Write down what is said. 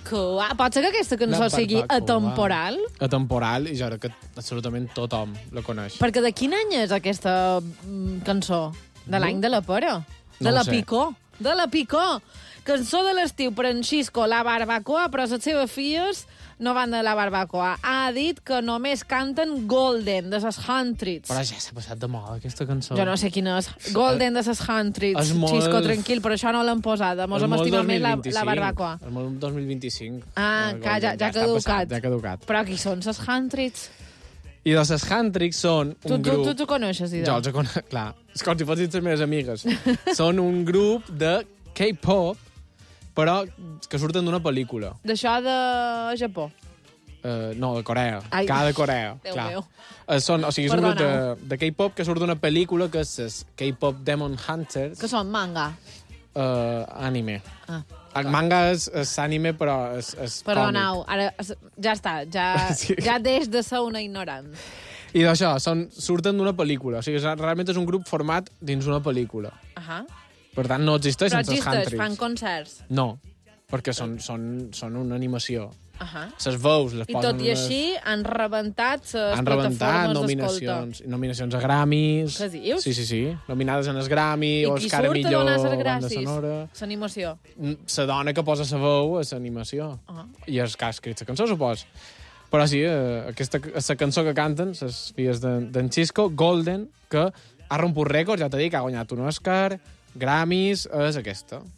Pot ser que aquesta cançó sigui atemporal? Atemporal, i jo crec que absolutament tothom la coneix. Perquè de quin any és aquesta cançó? De l'any de la pera? De la Picó? De la Picó! Cançó de l'estiu per en Xisco, la barbacoa, però les seves filles no van de la barbacoa. Ha dit que només canten Golden, de les Huntreds. Però ja s'ha passat de moda, aquesta cançó. Jo no sé quina és. Golden de les Huntreds. És molt... Xisco, tranquil, però això no l'han posat. Mos hem estimat més la barbacoa. És molt 2025. Ja ha caducat. Ja ha caducat. Però qui són les Huntreds? I de les Huntreds són un grup... Tu coneixes, Ida? Jo els conec, clar. És com si fossin les meves amigues. Són un grup de K-pop, però que surten d'una pel·lícula. D'això de Japó? No, de Corea. Ai. De Corea, Déu clar. meu. És un grup de K-pop que surt d'una pel·lícula que és K-pop Demon Hunters. Que són manga? Anime. Ah. El manga és anime, però és Perdoneu, ara ja està, Sí. ja des de ser una ignorant. I d'això, surten d'una pel·lícula. O sigui, realment és un grup format dins una pel·lícula. Per tant, no existeixen les Huntreds. Fan concerts? No, perquè són una animació. Les veus les I posen... tot i així han rebentat les plataformes d'escolta. Nominacions a Grammys. Què dius? Sí. Nominades en el Grammy, I o qui Oscar surt a donar les millor banda gràcies? sonora. L'animació. La dona que posa la veu a l'animació. I és que ha escrit la cançó, supos. Però sí, la cançó que canten, les filles d'en Xisco, Golden, que ha romput rècords, ja t'he dit, que ha guanyat un Oscar, Grammys, és aquesta.